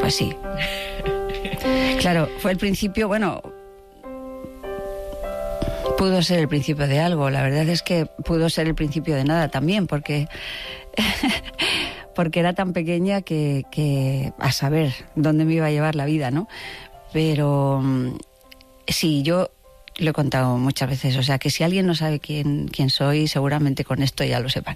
Pues sí. Claro, fue el principio, bueno, pudo ser el principio de algo. La verdad es que pudo ser el principio de nada también, porque era tan pequeña que a saber dónde me iba a llevar la vida, ¿no? Pero sí, yo lo he contado muchas veces, o sea, que si alguien no sabe quién soy, seguramente con esto ya lo sepan.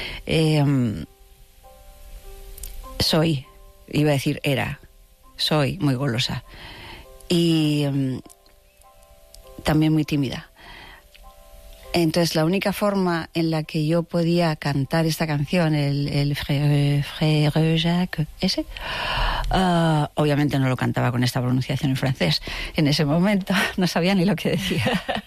Soy, iba a decir soy muy golosa y también muy tímida. Entonces la única forma en la que yo podía cantar esta canción, el Frère Jacques, ese, obviamente no lo cantaba con esta pronunciación en francés en ese momento, no sabía ni lo que decía.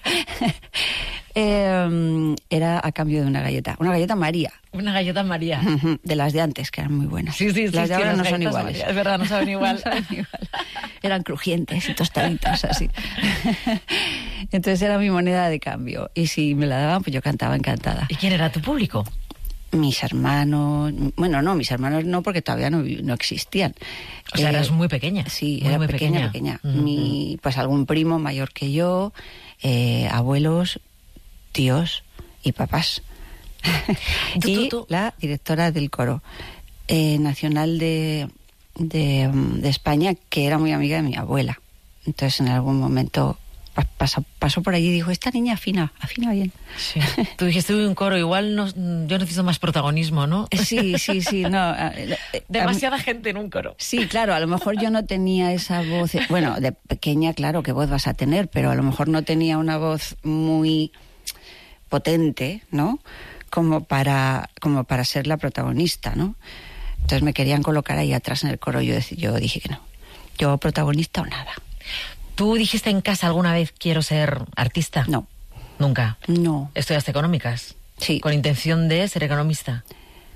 Era a cambio de una galleta María. Una galleta María. De las de antes, que eran muy buenas. Sí, las de ahora no son iguales. María, es verdad, no saben igual. No saben igual. Eran crujientes y tostaditas, así. Entonces era mi moneda de cambio. Y si me la daban, pues yo cantaba encantada. ¿Y quién era tu público? Mis hermanos... Bueno, no, mis hermanos no, porque todavía no existían. O sea, eras muy pequeña. Sí, era muy pequeña. Pues algún primo mayor que yo, abuelos, tíos y papás. Tú. La directora del coro nacional de España, que era muy amiga de mi abuela. Entonces en algún momento pasó por allí y dijo, esta niña afina bien. Sí. Tú dijiste, un coro, igual yo necesito más protagonismo, ¿no? Sí, no. Demasiada gente en un coro. Sí, claro, a lo mejor yo no tenía esa voz, bueno, de pequeña, claro, qué voz vas a tener, pero a lo mejor no tenía una voz muy potente, ¿no? Como para ser la protagonista, ¿no? Entonces me querían colocar ahí atrás en el coro. Yo dije que no. Yo protagonista o nada. ¿Tú dijiste en casa alguna vez quiero ser artista? No. ¿Nunca? No. ¿Estudiaste económicas? Sí. ¿Con intención de ser economista?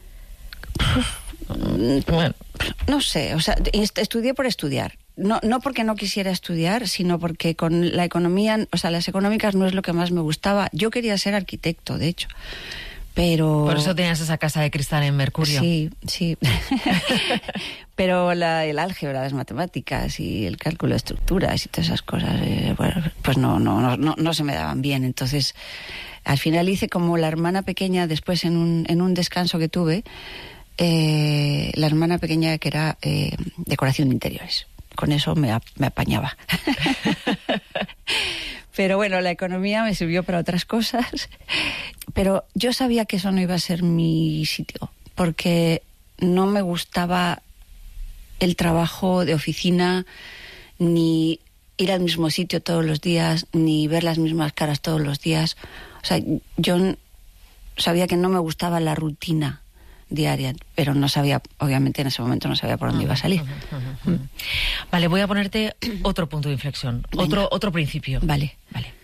Bueno. No sé, o sea, estudié por estudiar. No porque no quisiera estudiar, sino porque con la economía, o sea, las económicas no es lo que más me gustaba. Yo quería ser arquitecto, de hecho. Pero... Por eso tenías esa casa de cristal en Mercurio. Sí. Pero el álgebra, las matemáticas y el cálculo de estructuras y todas esas cosas, pues no se me daban bien. Entonces, al final hice como la hermana pequeña, después en un descanso que tuve, la hermana pequeña que era decoración de interiores. Con eso me apañaba. Pero bueno, la economía me sirvió para otras cosas. Pero yo sabía que eso no iba a ser mi sitio, porque no me gustaba el trabajo de oficina, ni ir al mismo sitio todos los días, ni ver las mismas caras todos los días. O sea, yo sabía que no me gustaba la rutina diaria, pero no sabía, obviamente en ese momento no sabía por dónde iba a salir. Vale, voy a ponerte otro punto de inflexión, otro principio. Vale.